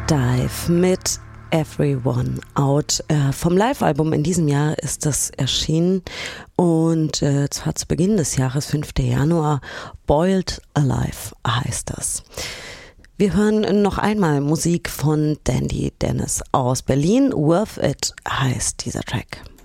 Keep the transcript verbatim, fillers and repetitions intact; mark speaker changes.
Speaker 1: Dive mit Everyone Out. Äh, vom Live-Album in diesem Jahr ist das erschienen und äh, zwar zu Beginn des Jahres, fünften Januar. Boiled Alive heißt das. Wir hören noch einmal Musik von Dandy Dennis aus Berlin. Worth It heißt dieser Track.